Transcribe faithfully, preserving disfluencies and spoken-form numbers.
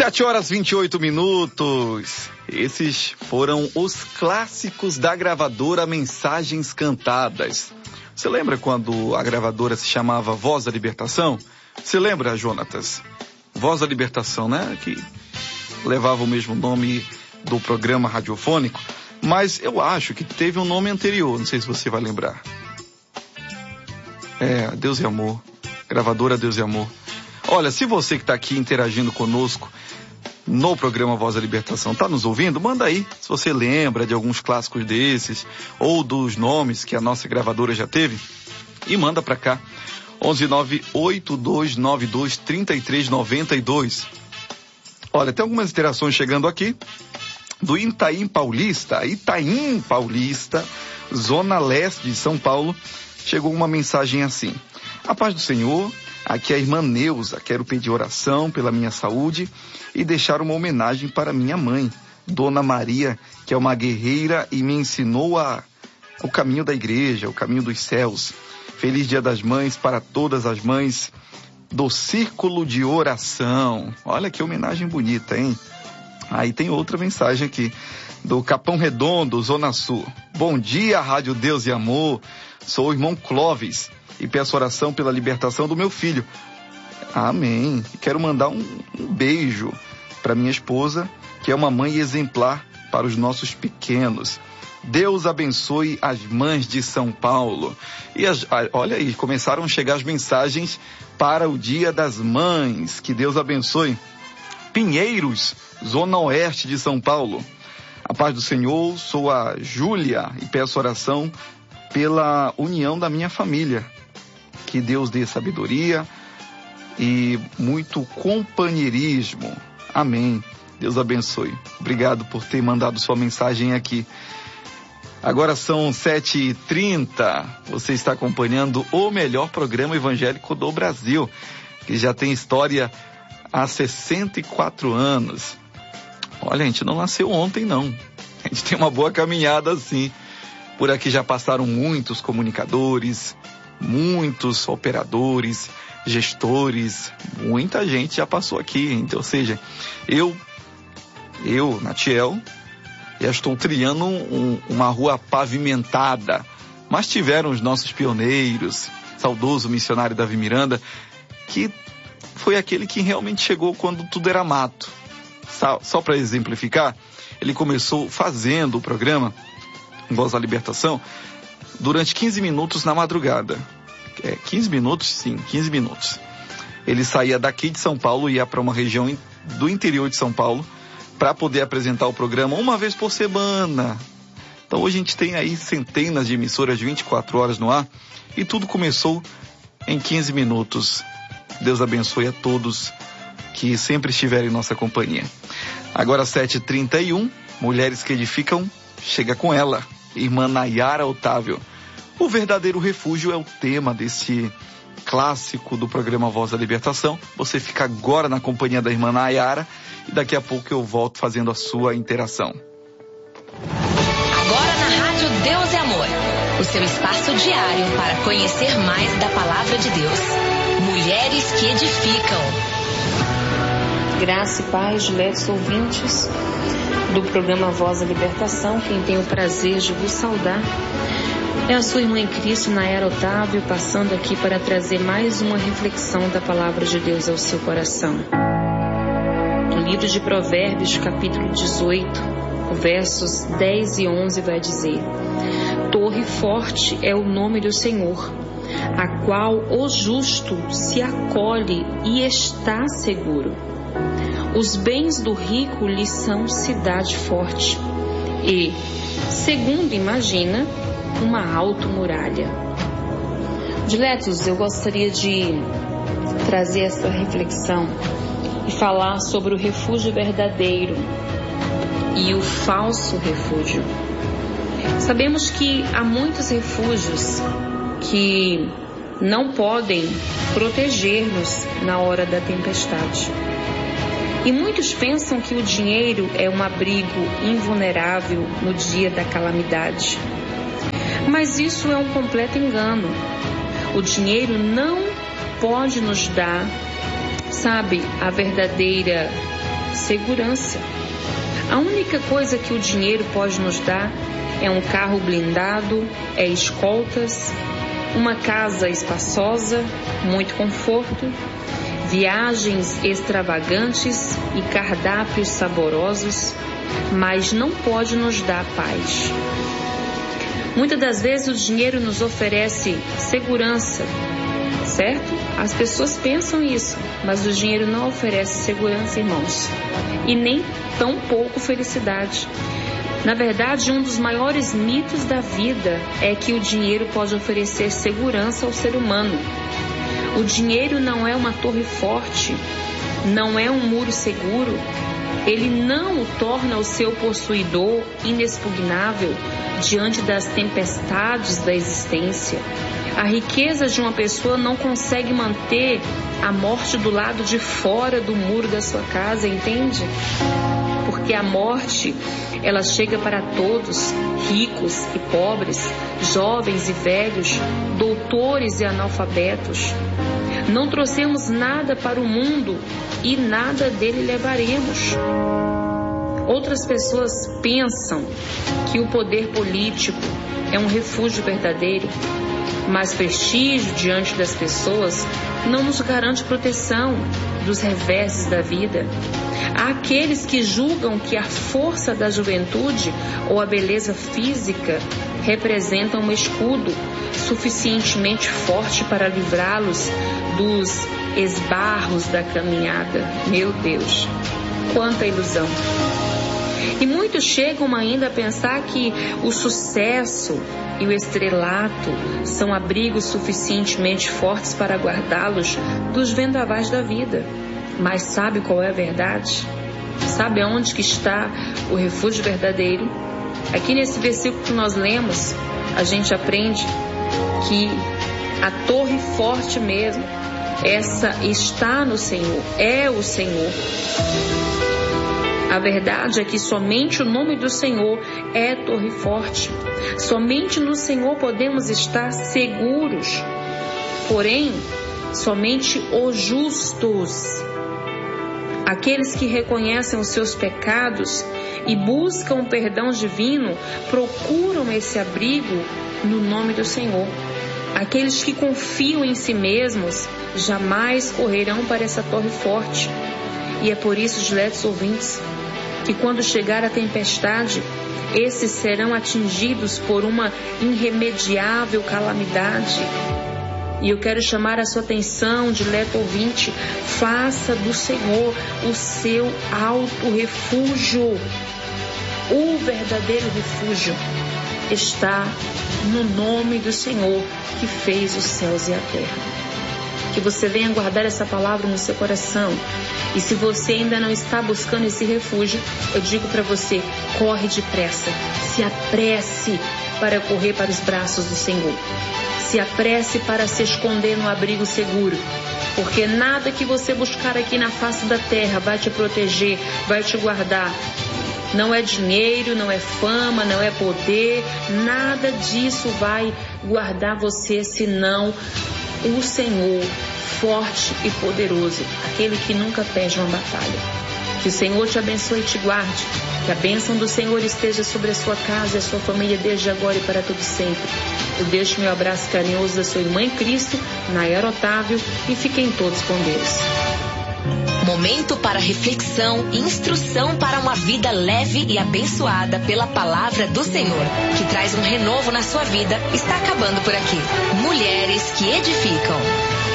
sete horas e vinte e oito minutos. Esses foram os clássicos da gravadora Mensagens Cantadas. Você lembra quando a gravadora se chamava Voz da Libertação? Você lembra, Jonatas? Voz da Libertação, né? Que levava o mesmo nome do programa radiofônico. Mas eu acho que teve um nome anterior, não sei se você vai lembrar. É, Deus e Amor. Gravadora Deus e Amor. Olha, se você que está aqui interagindo conosco no programa Voz da Libertação está nos ouvindo, manda aí, se você lembra de alguns clássicos desses, ou dos nomes que a nossa gravadora já teve, e manda para cá. onze nove oito dois nove dois três três nove dois. Olha, tem algumas interações chegando aqui, do Itaim Paulista, Itaim Paulista, Zona Leste de São Paulo, chegou uma mensagem assim: a paz do Senhor. Aqui é a irmã Neuza, quero pedir oração pela minha saúde e deixar uma homenagem para minha mãe, Dona Maria, que é uma guerreira e me ensinou a, o caminho da igreja, o caminho dos céus. Feliz Dia das Mães para todas as mães do Círculo de Oração. Olha que homenagem bonita, hein? Aí tem outra mensagem aqui, do Capão Redondo, Zona Sul. Bom dia, Rádio Deus e Amor. Sou o irmão Clóvis e peço oração pela libertação do meu filho. Amém. Quero mandar um, um beijo para minha esposa, que é uma mãe exemplar para os nossos pequenos. Deus abençoe as mães de São Paulo. E as, olha aí, começaram a chegar as mensagens para o Dia das Mães. Que Deus abençoe. Pinheiros, Zona Oeste de São Paulo. A paz do Senhor, sou a Júlia e peço oração pela união da minha família. Que Deus dê sabedoria e muito companheirismo. Amém. Deus abençoe. Obrigado por ter mandado sua mensagem aqui. Agora são sete e trinta. Você está acompanhando o melhor programa evangélico do Brasil, que já tem história há sessenta e quatro anos. Olha, a gente não nasceu ontem, não. A gente tem uma boa caminhada, assim. Por aqui já passaram muitos comunicadores, muitos operadores, gestores, muita gente já passou aqui. Então, ou seja, eu, eu, Natiel, já estou trilhando um, uma rua pavimentada, mas tiveram os nossos pioneiros, saudoso missionário Davi Miranda, que foi aquele que realmente chegou quando tudo era mato. Só, só para exemplificar, ele começou fazendo o programa Voz da Libertação durante quinze minutos na madrugada. É, quinze minutos? Sim, quinze minutos. Ele saía daqui de São Paulo e ia para uma região do interior de São Paulo para poder apresentar o programa uma vez por semana. Então hoje a gente tem aí centenas de emissoras de vinte e quatro horas no ar e tudo começou em quinze minutos. Deus abençoe a todos que sempre estiverem em nossa companhia. Agora sete e trinta e um, Mulheres que Edificam, chega com ela, irmã Nayara Otávio. O verdadeiro refúgio é o tema desse clássico do programa Voz da Libertação. Você fica agora na companhia da irmã Nayara e daqui a pouco eu volto fazendo a sua interação. Agora na Rádio Deus e Amor, o seu espaço diário para conhecer mais da Palavra de Deus. Mulheres que Edificam. Graça e paz, diletos ouvintes do programa Voz da Libertação. Quem tem o prazer de vos saudar é a sua irmã em Cristo, Nayara Otávio, passando aqui para trazer mais uma reflexão da Palavra de Deus ao seu coração. No livro de Provérbios, capítulo dezoito, versos dez e onze, vai dizer: Torre forte é o nome do Senhor, a qual o justo se acolhe e está seguro. Os bens do rico lhe são cidade forte e, segundo imagina, uma alta muralha. Diletos, eu gostaria de trazer essa reflexão e falar sobre o refúgio verdadeiro e o falso refúgio. Sabemos que há muitos refúgios que não podem proteger-nos na hora da tempestade. E muitos pensam que o dinheiro é um abrigo invulnerável no dia da calamidade. Mas isso é um completo engano. O dinheiro não pode nos dar, sabe, a verdadeira segurança. A única coisa que o dinheiro pode nos dar é um carro blindado, é escoltas, uma casa espaçosa, muito conforto, viagens extravagantes e cardápios saborosos, mas não pode nos dar paz. Muitas das vezes o dinheiro nos oferece segurança, certo? As pessoas pensam isso, mas o dinheiro não oferece segurança, irmãos, e nem tão pouco felicidade. Na verdade, um dos maiores mitos da vida é que o dinheiro pode oferecer segurança ao ser humano. O dinheiro não é uma torre forte, não é um muro seguro. Ele não o torna o seu possuidor inexpugnável diante das tempestades da existência. A riqueza de uma pessoa não consegue manter a morte do lado de fora do muro da sua casa, entende? Porque a morte, ela chega para todos, ricos e pobres, jovens e velhos, doutores e analfabetos. Não trouxemos nada para o mundo e nada dele levaremos. Outras pessoas pensam que o poder político é um refúgio verdadeiro, mas prestígio diante das pessoas não nos garante proteção dos reveses da vida. Há aqueles que julgam que a força da juventude ou a beleza física representam um escudo suficientemente forte para livrá-los dos esbarros da caminhada. Meu Deus, quanta ilusão! E muitos chegam ainda a pensar que o sucesso e o estrelato são abrigos suficientemente fortes para guardá-los dos vendavais da vida. Mas sabe qual é a verdade? Sabe aonde que está o refúgio verdadeiro? Aqui nesse versículo que nós lemos, a gente aprende que a torre forte mesmo, essa está no Senhor, é o Senhor. A verdade é que somente o nome do Senhor é torre forte. Somente no Senhor podemos estar seguros. Porém, somente os justos, aqueles que reconhecem os seus pecados e buscam o perdão divino, procuram esse abrigo no nome do Senhor. Aqueles que confiam em si mesmos jamais correrão para essa torre forte. E é por isso, diletos ouvintes, que quando chegar a tempestade, esses serão atingidos por uma irremediável calamidade. E eu quero chamar a sua atenção, dileto ouvinte, faça do Senhor o seu alto refúgio. O verdadeiro refúgio está no nome do Senhor que fez os céus e a terra. Que você venha guardar essa palavra no seu coração. E se você ainda não está buscando esse refúgio, eu digo para você, corre depressa, se apresse para correr para os braços do Senhor. Se apresse para se esconder no abrigo seguro, porque nada que você buscar aqui na face da terra vai te proteger, vai te guardar. Não é dinheiro, não é fama, não é poder, nada disso vai guardar você, senão o Senhor, forte e poderoso, aquele que nunca perde uma batalha. Que o Senhor te abençoe e te guarde. Que a bênção do Senhor esteja sobre a sua casa e a sua família desde agora e para todo sempre. Eu deixo meu abraço carinhoso da sua irmã em Cristo, Nayara Otávio, e fiquem todos com Deus. Momento para reflexão e instrução para uma vida leve e abençoada pela palavra do Senhor, que traz um renovo na sua vida, está acabando por aqui. Mulheres que edificam.